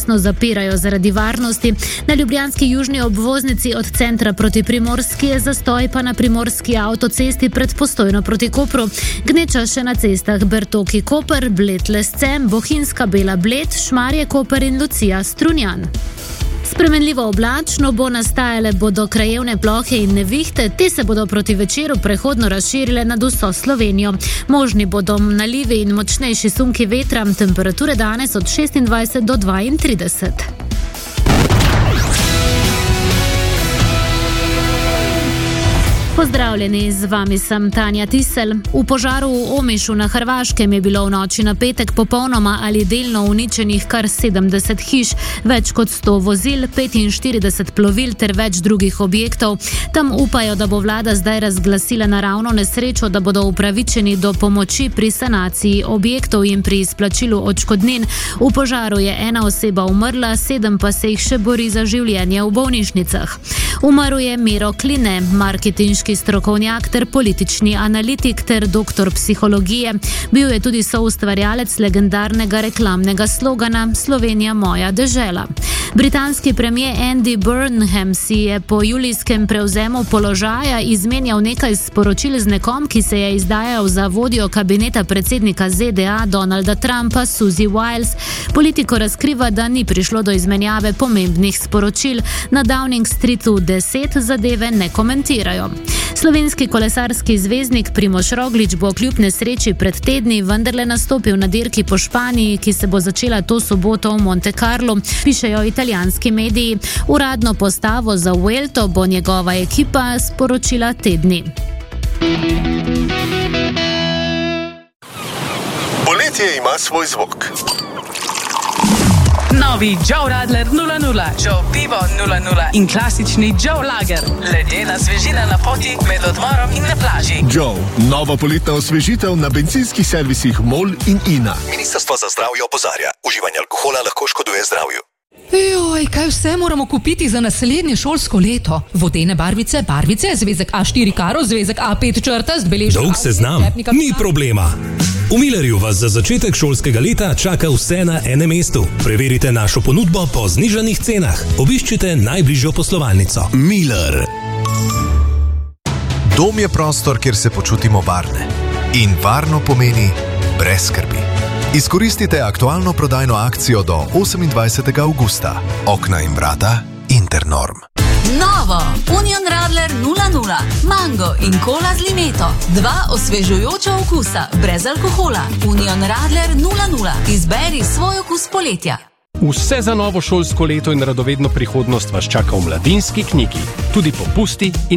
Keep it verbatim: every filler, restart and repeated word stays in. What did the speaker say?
začasno zapirajo zaradi varnosti. Na ljubljanski južni obvoznici od centra proti Primorski je zastoj, pa na primorski avtocesti pred Postojno proti Kopru. Gneča še na cestah Bertoki-Koper, Bled-Lescem, Bohinjska-Bela Bled, Šmarje-Koper in Lucija-Strunjan. Spremenljivo oblačno bo, nastajale bodo krajevne plohe in nevihte, te se bodo proti večeru prehodno razširile nad vso Slovenijo. Možni bodo nalivi in močnejši sunki vetra, temperature danes od šestindvajset do dvaintrideset. Pozdravljeni, z vami sem Tanja Tisel. V požaru v Omišu na Hrvaškem je bilo v noči na petek popolnoma ali delno uničenih kar sedemdeset hiš, več kot sto vozil, petinštirideset plovil ter več drugih objektov. Tam upajo, da bo vlada zdaj razglasila naravno nesrečo, da bodo upravičeni do pomoči pri sanaciji objektov in pri izplačilu odškodnin. V požaru je ena oseba umrla, sedem pa se jih še bori za življenje v bolnišnicah. Umrl je Miro Kline, marketinški strokovnjak ter politični analitik ter doktor psihologije. Bil je tudi soustvarjalec legendarnega reklamnega slogana Slovenija moja dežela. Britanski premier Andy Burnham si je po julijskem prevzemu položaja izmenjal nekaj sporočil z nekom, ki se je izdajal za vodjo kabineta predsednika Z D A Donalda Trumpa, Suzy Wiles. Politiko razkriva, da ni prišlo do izmenjave pomembnih sporočil. Na Downing Streetu deset zadeve ne komentirajo. Slovenski kolesarski zvezdnik Primož Roglič bo kljub nesreči pred tedni vendarle nastopil na dirki po Španiji, ki se bo začela to soboto v Monte Carlo, pišejo italijanski mediji. Uradno postavo za Vuelto bo njegova ekipa sporočila tedni. Poletje ima svoj zvok. Novi Joe Radler nula nula, Joe Pivo nula nula in klasični Joe Lager. Ledena svežina na poti med odmorom in na plaži. Joe, nova poletna osvežitev na bencinskih servisih MOL in INA. Ministrstvo za zdravje opozarja, uživanje alkohola lahko škoduje zdravju. Joj, kaj vse moramo kupiti za naslednje šolsko leto? Vodene barvice, barvice, zvezek A štiri karo, zvezek A pet črta, zbeležka... Dolg seznam, ni problema. V Millerju vas za začetek šolskega leta čaka vse na enem mestu. Preverite našo ponudbo po znižanih cenah. Obiščite najbližjo poslovalnico. Miller. Dom je prostor, kjer se počutimo varne. In varno pomeni brez skrbi. Izkoristite aktualno prodajno akcijo do osemindvajsetega avgusta. Okna in vrata Internorm. Novo Union Radler nula nula, mango in kola z limeto. Dva osvežujoča okusa, brez alkohola. Union Radler nula nula. Izberi svoj okus poletja. Vse za novo šolsko leto in radovedno prihodnost vas čaka v Mladinski knjigi. Tudi popusti in